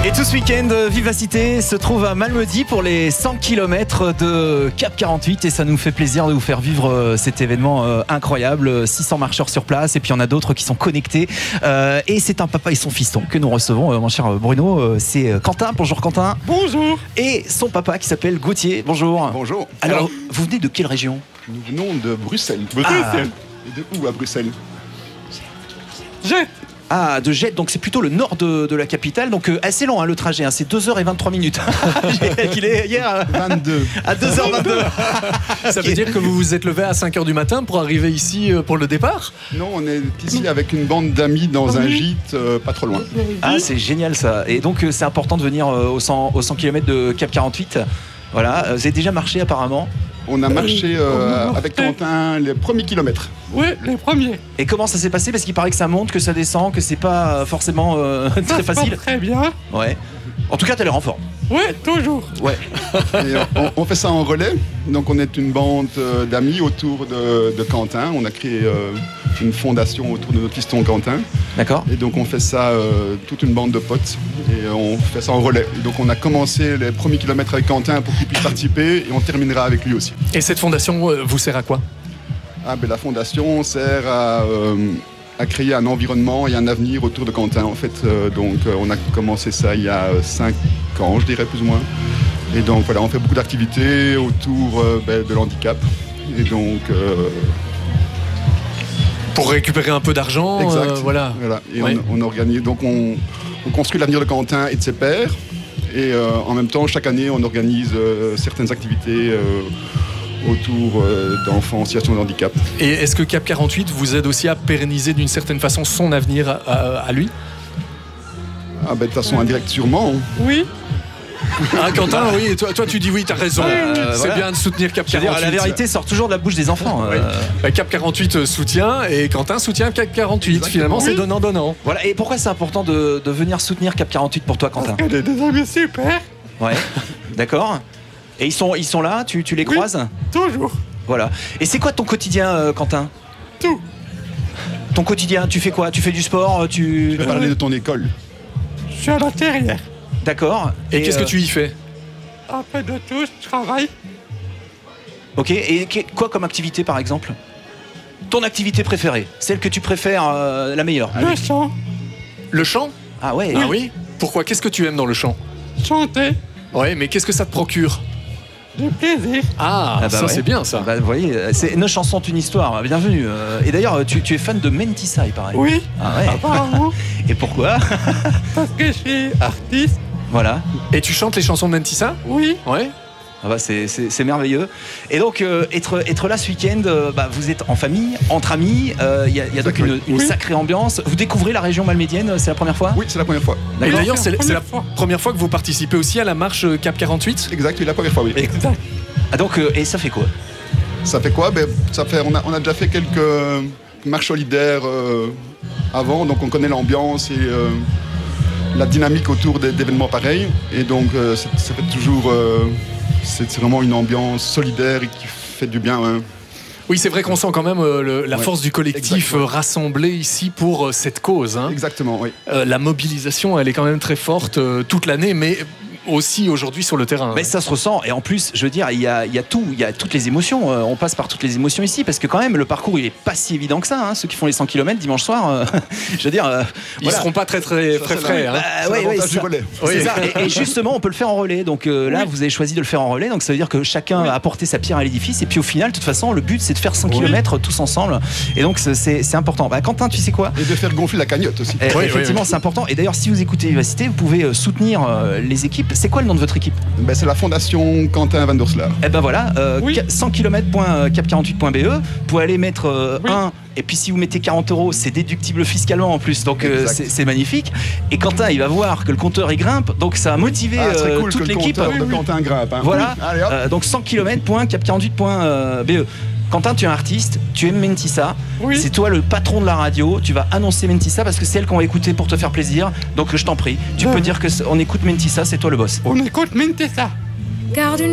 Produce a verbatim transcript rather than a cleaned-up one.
Et tout ce week-end, Vivacité se trouve à Malmedy pour les cent kilomètres de Cap quarante-huit et ça nous fait plaisir de vous faire vivre cet événement incroyable. six cents marcheurs sur place et puis il y en a d'autres qui sont connectés. Euh, et c'est un papa et son fiston que nous recevons, mon cher Bruno. C'est Quentin. Bonjour Quentin. Bonjour. Et son papa qui s'appelle Gauthier. Bonjour. Bonjour. Alors, Alors, vous venez de quelle région? Nous venons de Bruxelles. Ah. Et de où à Bruxelles? Jette. Ah, de Jette, donc c'est plutôt le nord de, de la capitale, donc euh, assez long hein, le trajet, hein, c'est deux heures vingt-trois minutes. Il est hier vingt-deux. À deux heures vingt-deux. Ça veut dire que vous vous êtes levé à cinq heures du matin pour arriver ici pour le départ? Non, on est ici avec une bande d'amis dans un gîte euh, pas trop loin. Ah, c'est génial ça. Et donc euh, c'est important de venir euh, aux cent kilomètres de Cap quarante-huit. Voilà, vous avez déjà marché apparemment? On a marché euh, avec Quentin les premiers kilomètres. Oui, les premiers. Et comment ça s'est passé? Parce qu'il paraît que ça monte, que ça descend, que c'est pas forcément euh, très facile. Très bien. Ouais. En tout cas, t'as l'air en forme. Oui, toujours. Ouais. Et on, on fait ça en relais. Donc on est une bande euh, d'amis autour de, de Quentin. On a créé euh, une fondation autour de notre fiston Quentin. D'accord. Et donc on fait ça, euh, toute une bande de potes. Et on fait ça en relais. Et donc on a commencé les premiers kilomètres avec Quentin pour qu'il puisse participer. Et on terminera avec lui aussi. Et cette fondation euh, vous sert à quoi? Ah, ben, la fondation sert à, euh, à créer un environnement et un avenir autour de Quentin. En fait, euh, donc euh, on a commencé ça il y a cinq ans, je dirais plus ou moins. Et donc voilà, on fait beaucoup d'activités autour euh, ben, de l'handicap. Et donc euh... pour récupérer un peu d'argent. Exact. Euh, voilà. voilà. Et ouais. on, on organise. Donc on, on construit l'avenir de Quentin et de ses pairs. Et euh, en même temps, chaque année, on organise euh, certaines activités. Euh, autour euh, d'enfants en situation de handicap. Et est-ce que Cap quarante-huit vous aide aussi à pérenniser d'une certaine façon son avenir à, à, à lui? Ah ben de façon indirecte sûrement. Oui. Ah Quentin, oui, toi, toi tu dis oui, t'as raison. Euh, c'est voilà. Bien de soutenir Cap quarante-huit. Dire, la vérité sort toujours de la bouche des enfants. Oui. Euh... Cap quarante-huit soutient et Quentin soutient Cap quarante-huit. Exactement. Finalement, c'est donnant-donnant. Voilà. Et pourquoi c'est important de, de venir soutenir Cap quarante-huit pour toi, Quentin? Parce qu'elle est des amis super. Ouais, d'accord. Et ils sont, ils sont là, tu, tu les oui, croises? Toujours. Voilà. Et c'est quoi ton quotidien, euh, Quentin? Tout. Ton quotidien, tu fais quoi? Tu fais du sport? Tu... Je vais parler de ton école. Je suis à la terrière. D'accord. Et, Et qu'est-ce euh... que tu y fais? Un peu de tout, je travaille. Ok, et quoi comme activité par exemple? Ton activité préférée? Celle que tu préfères, euh, la meilleure? Le Allez. chant. Le chant? Ah ouais. Ah oui. Pourquoi? Qu'est-ce que tu aimes dans le chant? Chanter. Ouais, mais qu'est-ce que ça te procure? Du plaisir. Ah, ah bah ça ouais. C'est bien ça. Bah, vous voyez, c'est, nos chansons sont une histoire. Bienvenue. Et d'ailleurs, tu, tu es fan de Mentissa, il paraît. Oui. Ah ouais. Apparemment. Et pourquoi? Parce que je suis artiste. Voilà. Et tu chantes les chansons de Mentissa? Oui. Ouais. Ah bah c'est, c'est, c'est merveilleux. Et donc, euh, être, être là ce week-end, euh, bah, vous êtes en famille, entre amis. Il euh, y a, y a donc une, une oui. sacrée ambiance. Vous découvrez la région malmédienne, c'est la première fois? Oui, c'est la première fois. Et d'ailleurs, c'est, c'est la première fois que vous participez aussi à la marche Cap quarante-huit? Exact, oui, la première fois, oui. Exact. Ah donc, euh, et ça fait quoi? Ça fait quoi? Ben, ça fait, on, a, on a déjà fait quelques marches solidaires euh, avant, donc on connaît l'ambiance et euh, la dynamique autour des, d'événements pareils. Et donc, euh, ça fait toujours... Euh, c'est, c'est vraiment une ambiance solidaire et qui fait du bien. Hein. Oui, c'est vrai qu'on sent quand même euh, le, la ouais. force du collectif euh, rassemblé ici pour euh, cette cause. Hein. Exactement, oui. Euh, la mobilisation, elle est quand même très forte euh, toute l'année, mais aussi aujourd'hui sur le terrain. Mais ça se ressent, et en plus, je veux dire, il y a, il y a tout, il y a toutes les émotions. Euh, on passe par toutes les émotions ici, parce que quand même, le parcours, il est pas si évident que ça. Hein. Ceux qui font les cent kilomètres dimanche soir, euh, je veux dire, euh, ils voilà. seront pas très très frais frais. Hein. Bah, ouais, ouais, ça, relais. C'est ça. Et, et justement, on peut le faire en relais. Donc euh, là, oui. vous avez choisi de le faire en relais. Donc ça veut dire que chacun oui. a apporté sa pierre à l'édifice. Et puis au final, de toute façon, le but, c'est de faire cent kilomètres tous ensemble. Et donc c'est, c'est important. Bah, Quentin, tu sais quoi? Et de faire gonfler la cagnotte aussi. Et, oui, effectivement, oui, oui. c'est important. Et d'ailleurs, si vous écoutez Vivacité, vous pouvez soutenir euh, les équipes. C'est quoi le nom de votre équipe? Ben, c'est la fondation Quentin Van der Slaer. Et ben voilà, euh, oui. cent kilomètres point cap quarante-huit point b e. Vous pouvez aller mettre euh, oui. un, et puis si vous mettez quarante euros, c'est déductible fiscalement en plus, donc euh, c'est, c'est magnifique. Et Quentin, il va voir que le compteur il grimpe, donc ça a motivé ah, euh, cool toute que l'équipe. Le compteur de Quentin grimpe. Hein. Voilà, oui. Allez, euh, donc cent kilomètres point cap quarante-huit point b e. Quentin, tu es un artiste, tu aimes Mentissa, oui. c'est toi le patron de la radio, tu vas annoncer Mentissa parce que c'est elle qu'on va écouter pour te faire plaisir, donc je t'en prie, tu ben peux oui. dire qu'on écoute Mentissa, c'est toi le boss. On écoute Mentissa. Garde une